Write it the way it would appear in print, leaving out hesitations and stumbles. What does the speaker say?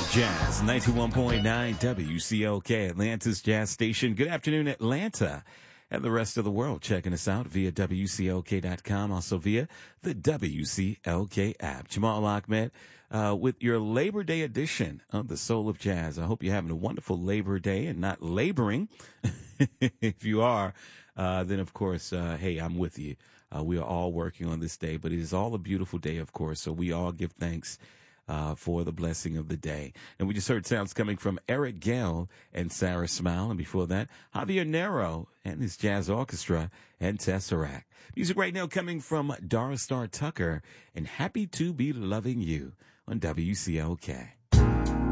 Jazz 91.9 WCOK, Atlanta's Jazz Station. Good afternoon, Atlanta, and the rest of the world checking us out via WCOK.com, also via the WCOK app. Jamal Ahmed with your Labor Day edition of the Soul of Jazz. I hope you're having a wonderful Labor Day and not laboring. If you are, then of course, hey, I'm with you. We are all working on this day, but it is all a beautiful day, of course, so we all give thanks for the blessing of the day. And we just heard sounds coming from Eric Gale and Sarah Smile. And before that, Javier Nero and his jazz orchestra and Tesseract. Music right now coming from Doris Starr Tucker and Happy to Be Loving You on WCOK.